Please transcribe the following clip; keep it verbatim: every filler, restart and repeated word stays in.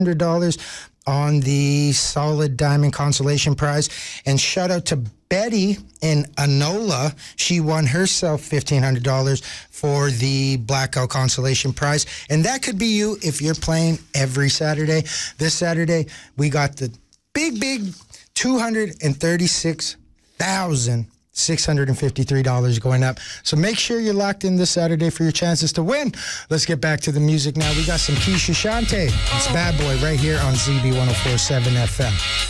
hundred dollars on the Solid Diamond Consolation Prize. And shout out to Betty in Anola. She won herself fifteen hundred dollars for the Blackout Consolation Prize. And that could be you if you're playing every Saturday. This Saturday, we got the big, big two hundred thirty-six thousand six hundred fifty-three dollars going up. So make sure you're locked in this Saturday for your chances to win. Let's get back to the music now. We got some Keisha Shante. It's Bad Boy right here on Z B one oh four point seven F M.